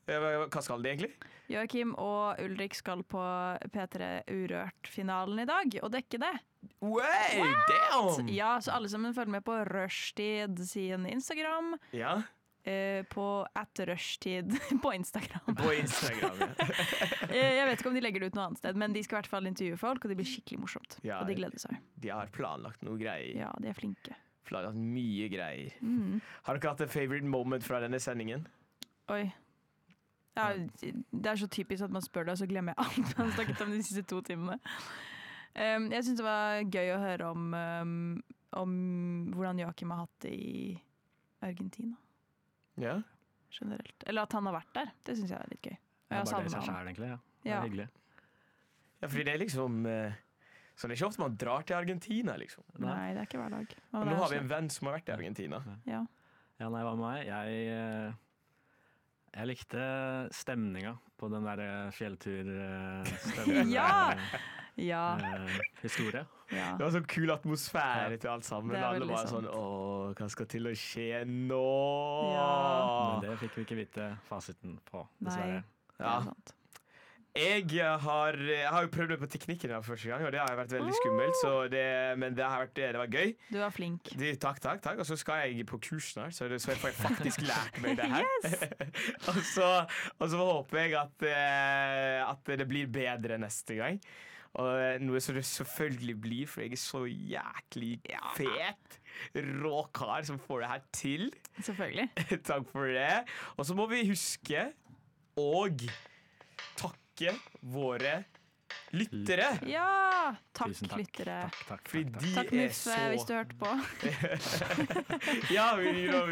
Hva skal det egentlig? Joakim og Ulrik skal på P3 Urørt-finalen i dag, og dekke det. Way, damn! Ja, så alle sammen følger med på Rushtid sin Instagram. Ja. På @rushtid på Instagram. På Instagram, ja. Jeg vet ikke om de legger det ut noe annet sted, men de skal i hvert fall intervjue folk, og det blir skikkelig morsomt. Ja, og de gleder seg. De har planlagt noe greier. Ja, de er flinke. Planlagt mye greier. Har dere hatt en favorite moment fra denne sendingen? Oi. Ja, det er så typisk at man spør det, og så glemmer jeg alt man har snakket om de siste 2 timene. Jeg synes det var gøy å høre om hvordan Joakim har hatt det i Argentina. Ja. Generelt. Eller at han har vært der. Det synes jeg er litt gøy. Og jeg Bare det savner seg han. selv, egentlig. Ja. Det er hyggelig. Ja, fordi det er liksom så det er ikke ofte man drar til Argentina, liksom. Nei, det er ikke hver dag. Og nå har vi en venn som har vært i Argentina. Ja. Ja, nei, hva med meg? Jeg likte stemninga på den der fjelltur-stemningen. Ja. Historie. Ja. Det var så kul atmosfære til alt sammen. Det er Alle veldig var sånn, sant. hva skal til å skje nå? Men det fikk vi ikke vite fasiten på, dessverre. Nei, det er sant. Jeg har jo prøvd det på teknikken for første gang, og det har vært veldig skummelt, men det var gøy. Du var flink. Takk. Og så skal jeg på kurs snart, så får jeg faktisk lært meg det her. og så håper jeg at det blir bedre neste gang. Og noe som det selvfølgelig blir, for jeg er så jæklig fet råkar som får det her til. Selvfølgelig. Takk for det. Og så må vi huske og takke våre lyttere. Ja! Takk, Tusen takk. lyttere. Takk. Fordi de Takk, er Muffe, hvis du hørte på. Ja, vi